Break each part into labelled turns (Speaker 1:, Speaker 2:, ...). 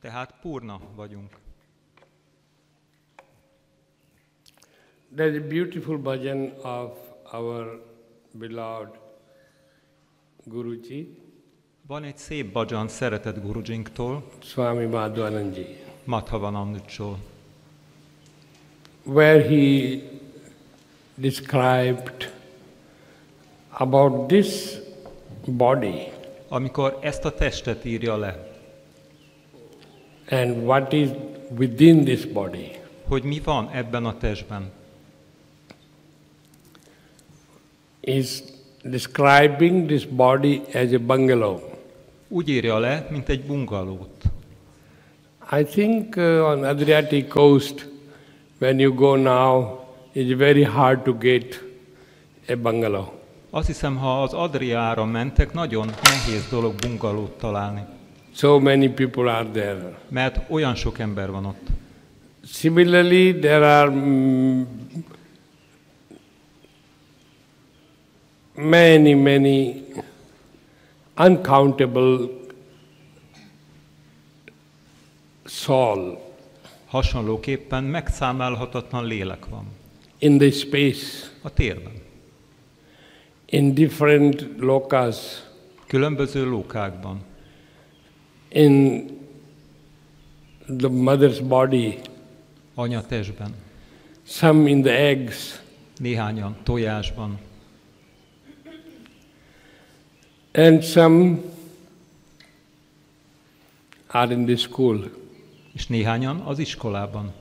Speaker 1: Tehát Purna vagyunk.
Speaker 2: There's a beautiful bhajan of our beloved Guruji,
Speaker 1: Van egy szép bhajan szeretett Gurujinktól,
Speaker 2: Swami Madhvananji,
Speaker 1: Madhavanandjitól,
Speaker 2: where he described about this body
Speaker 1: amikor ezt a testet írja le,
Speaker 2: and what is within this body.
Speaker 1: hogy mi van ebben a testben.
Speaker 2: Is describing this body as a bungalow.
Speaker 1: Úgy írja le, mint egy bungalót.
Speaker 2: I think on Adriatic coast, when you go now, it's very hard to get a bungalow.
Speaker 1: Azt hiszem, ha az Adriára mentek, nagyon nehéz dolog bungalót találni,
Speaker 2: So many people are there.
Speaker 1: mert olyan sok ember van ott.
Speaker 2: Similarly, there are many uncountable soul
Speaker 1: Hasonlóképpen megszámlálhatatlan lélek van
Speaker 2: in this space,
Speaker 1: a térben.
Speaker 2: in different lokas,
Speaker 1: Különböző lókákban,
Speaker 2: in the mother's body,
Speaker 1: anyatestben,
Speaker 2: some in the eggs,
Speaker 1: néhányan tojásban,
Speaker 2: and some are in the school.
Speaker 1: és néhányan az iskolában.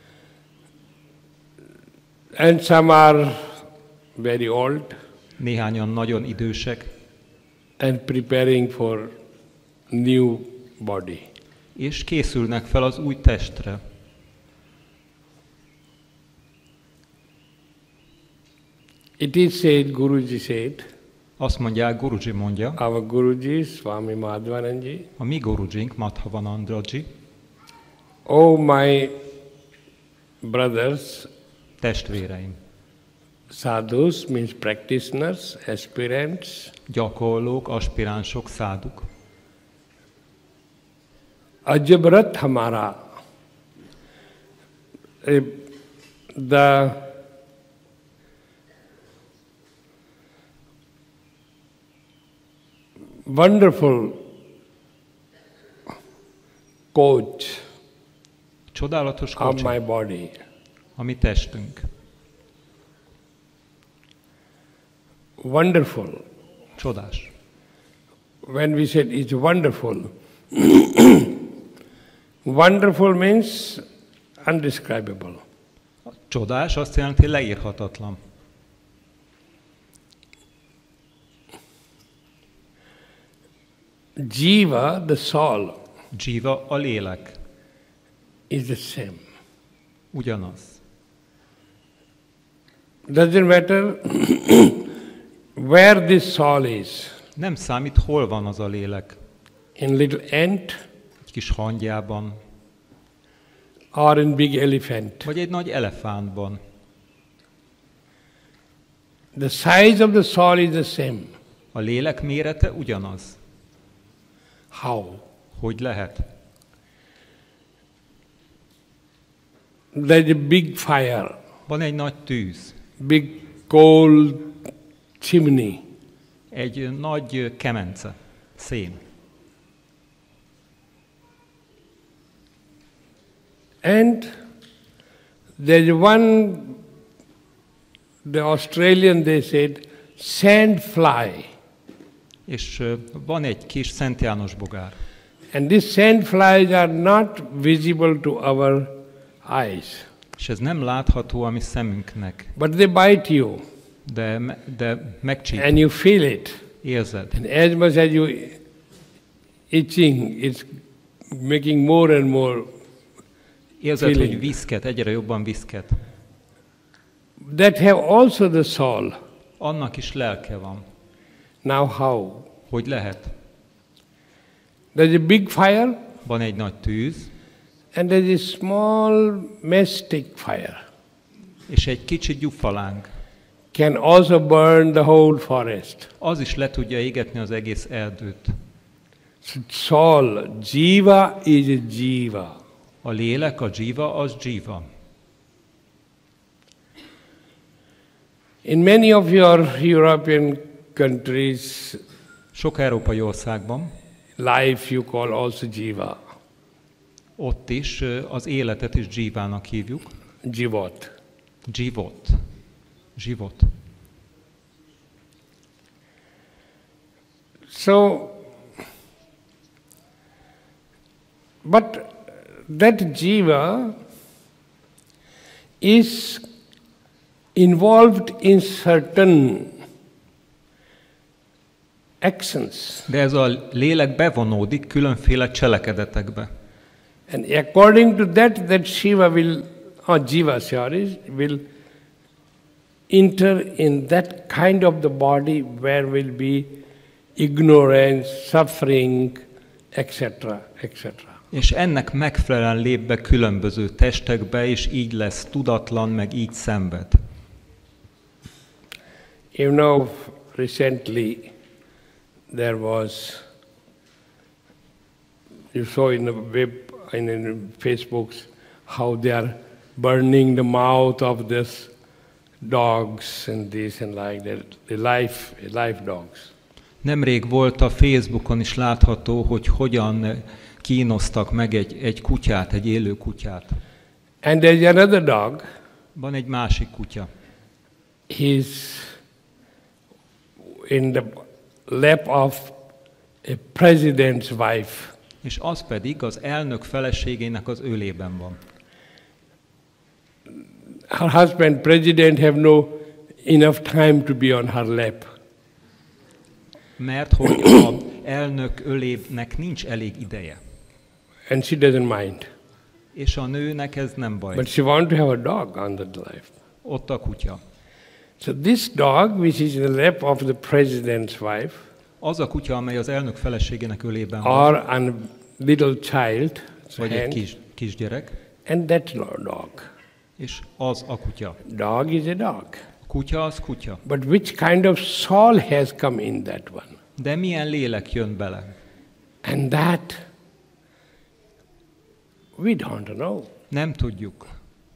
Speaker 2: And some are very old
Speaker 1: Néhányan nagyon idősek,
Speaker 2: and preparing for new body.
Speaker 1: és készülnek fel az új testre.
Speaker 2: It is said, Guruji said,
Speaker 1: Azt mondják, Guruji mondja,
Speaker 2: our Guruji, Swami Madhvananji,
Speaker 1: a mi Gurujink, Madhavanandji,
Speaker 2: oh my brothers,
Speaker 1: testvéreim,
Speaker 2: sadhus means practitioners, aspirants,
Speaker 1: gyakorlók, aspiránsok, száduk.
Speaker 2: Ajabrat hamara, the wonderful coach
Speaker 1: Csodálatos
Speaker 2: of
Speaker 1: kocsi,
Speaker 2: my body.
Speaker 1: a mi testünk.
Speaker 2: Wonderful.
Speaker 1: Csodás.
Speaker 2: When we said it's wonderful, wonderful means undescribable.
Speaker 1: Csodás azt jelenti leírhatatlan.
Speaker 2: Jiva, the soul,
Speaker 1: Jiva, a lélek.
Speaker 2: is the same.
Speaker 1: Ugyanaz.
Speaker 2: Doesn't matter where this soul is.
Speaker 1: Nem számít, hol van az a lélek.
Speaker 2: In little ant
Speaker 1: Egy kis hangyában,
Speaker 2: or in big elephant.
Speaker 1: vagy egy nagy elefántban.
Speaker 2: The size of the soul is the same.
Speaker 1: A lélek mérete ugyanaz.
Speaker 2: How?
Speaker 1: Hogy lehet?
Speaker 2: There's a big fire,
Speaker 1: Van egy nagy tűz,
Speaker 2: big coal chimney.
Speaker 1: egy nagy kemence, szén.
Speaker 2: And there's one, the Australian, they said, sandfly.
Speaker 1: És van egy kis Szent János bogár.
Speaker 2: And these sandflies are not visible to our eyes,
Speaker 1: És ez nem látható a mi szemünknek,
Speaker 2: but they bite you
Speaker 1: de megcsíp,
Speaker 2: and you feel it.
Speaker 1: érzed.
Speaker 2: And as much as you itching, it's making more and more.
Speaker 1: Érzed,
Speaker 2: feeling.
Speaker 1: hogy viszket, egyre jobban viszket.
Speaker 2: That have also the soul.
Speaker 1: Annak is lelke van.
Speaker 2: Now how?
Speaker 1: Hogy lehet?
Speaker 2: There's a big fire
Speaker 1: Van egy nagy tűz,
Speaker 2: and there's a small mastic fire.
Speaker 1: és egy kicsi gyufaláng.
Speaker 2: Can also burn the whole forest.
Speaker 1: Az is le tudja égetni az egész erdőt.
Speaker 2: Soul, jiva is jiva.
Speaker 1: A lélek, a jiva, az jiva.
Speaker 2: In many of your European countries,
Speaker 1: Sok európai országban,
Speaker 2: life you call also jiva,
Speaker 1: ott is az életet is jivának hívjuk.
Speaker 2: jivot.
Speaker 1: Jivot. Jivot.
Speaker 2: So, but that jiva is involved in certain actions.
Speaker 1: De ez a lélek bevonódik különféle cselekedetekbe.
Speaker 2: And according to that Shiva jiva will enter in that kind of the body where will be ignorance, suffering, etc., etc.
Speaker 1: És ennek megfelelően lép be különböző testekbe, és így lesz tudatlan, meg így szenved.
Speaker 2: You know, recently there was, you saw in the web and in Facebooks how they are burning the mouth of this dogs and this and like that, the life dogs.
Speaker 1: Nemrég volt a Facebookon is látható, hogy hogyan kínoztak meg egy kutyát, egy élő kutyát.
Speaker 2: And there's another dog.
Speaker 1: Van egy másik kutya.
Speaker 2: He's in the lap of a president's wife.
Speaker 1: És az pedig az elnök feleségének az ölében van.
Speaker 2: Her husband, president, have no enough time to be on her lap.
Speaker 1: Mert hogy az elnök ölének nincs elég ideje.
Speaker 2: And she doesn't mind.
Speaker 1: És a nőnek ez nem baj.
Speaker 2: But she wants to have a dog on the lap.
Speaker 1: Ott a kutya.
Speaker 2: So this dog, which is in the lap of the president's wife,
Speaker 1: Az a kutya, amely az elnök feleségének ölében van,
Speaker 2: or a little child,
Speaker 1: vagy egy kisgyerek,
Speaker 2: and that dog.
Speaker 1: és az a kutya.
Speaker 2: Dog is a dog.
Speaker 1: A kutya az kutya.
Speaker 2: But which kind of soul has come in that one?
Speaker 1: De milyen lélek jön bele?
Speaker 2: And that we don't know.
Speaker 1: Nem tudjuk.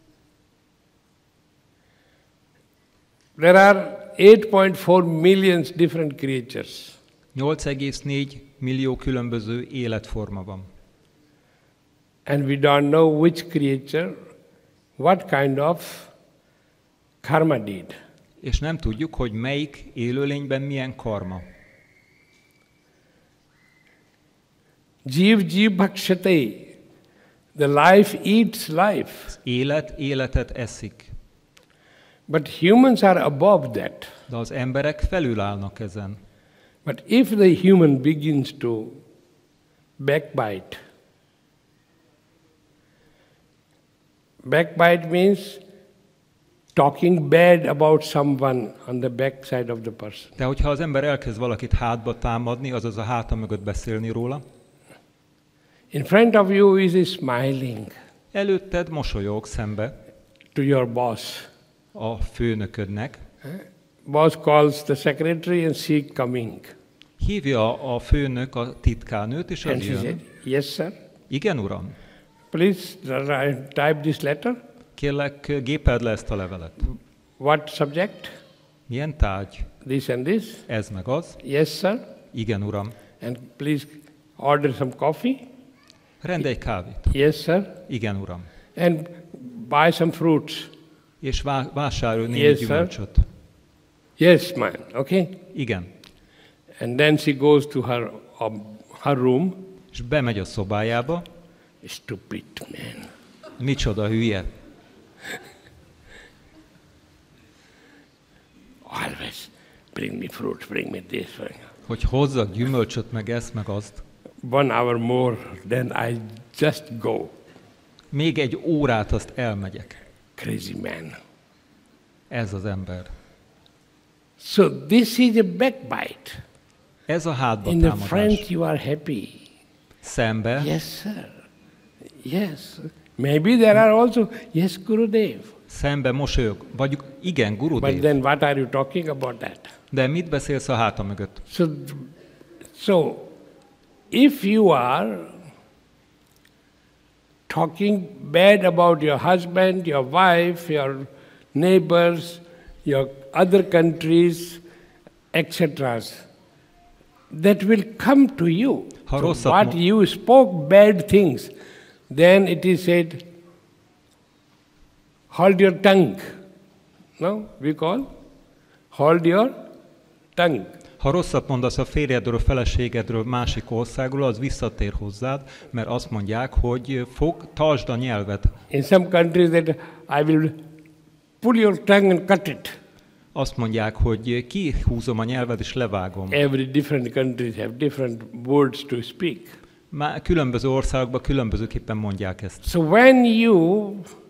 Speaker 2: There are 8.4 million different creatures.
Speaker 1: 8,4 millió különböző életforma van.
Speaker 2: And we don't know which creature, what kind of karma did.
Speaker 1: És nem tudjuk, hogy melyik élőlényben milyen karma.
Speaker 2: Jeev jeev bhakshate. The life eats life.
Speaker 1: Az élet életet eszik.
Speaker 2: But humans are above that.
Speaker 1: De az emberek felülállnak ezen.
Speaker 2: But if the human begins to backbite, backbite means talking bad about someone on the backside of the person.
Speaker 1: De hogyha az ember elkezd valakit hátba támadni, azaz a háta mögött beszélni róla,
Speaker 2: In front of you is smiling
Speaker 1: előtted mosolyog szembe
Speaker 2: to your boss.
Speaker 1: a főnöködnek,
Speaker 2: Boss calls the secretary and she coming.
Speaker 1: hívja a főnök a titkárnőt, és
Speaker 2: And
Speaker 1: az
Speaker 2: she said,
Speaker 1: jön.
Speaker 2: yes sir,
Speaker 1: Igen, uram?
Speaker 2: please type this letter.
Speaker 1: Kérlek, gépeld le ezt a levelet.
Speaker 2: What subject?
Speaker 1: Milyen tárgy?
Speaker 2: This and this.
Speaker 1: Ez meg az?
Speaker 2: Yes sir.
Speaker 1: Igen, uram.
Speaker 2: And please order some coffee.
Speaker 1: Rendelj kávét.
Speaker 2: Yes sir.
Speaker 1: Igen, uram.
Speaker 2: And buy some fruits.
Speaker 1: És vásárolj némi
Speaker 2: Yes, sir.
Speaker 1: gyümölcsöt.
Speaker 2: Yes, man. Okay.
Speaker 1: Igen.
Speaker 2: And then she goes to her room.
Speaker 1: És bemegy a szobájába.
Speaker 2: Stupid man.
Speaker 1: Micsoda hülye.
Speaker 2: Always bring me fruits, bring me this.
Speaker 1: Hogy hozzak gyümölcsöt, meg ezt, meg azt.
Speaker 2: 1 hour more, then I just go.
Speaker 1: Még egy órát azt elmegyek.
Speaker 2: Crazy man.
Speaker 1: Ez az ember.
Speaker 2: So this is a backbite.
Speaker 1: Ez a hátba
Speaker 2: In the
Speaker 1: támadás.
Speaker 2: front you are happy.
Speaker 1: Szembe.
Speaker 2: Yes, sir. Yes. Maybe there are also, yes, Gurudev.
Speaker 1: Szembe mosolyog. Vagy igen,
Speaker 2: But
Speaker 1: Gurudev.
Speaker 2: then what are you talking about that?
Speaker 1: De mit beszélsz a háta mögött?
Speaker 2: So if you are talking bad about your husband, your wife, your neighbors, your other countries, etc., that will come to you. So what you spoke bad things, then it is said, hold your tongue. No, we call, hold your tongue.
Speaker 1: Ha rosszat mondasz a férjedről, a feleségedről, másik országról, az visszatér hozzád, mert azt mondják, hogy tartsd a nyelvet.
Speaker 2: In some countries that I will pull your tongue and cut it.
Speaker 1: Azt mondják, hogy kihúzom a nyelved és levágom.
Speaker 2: Every different countries have different words to speak.
Speaker 1: Különböző országokban különbözőképpen mondják ezt.
Speaker 2: So when you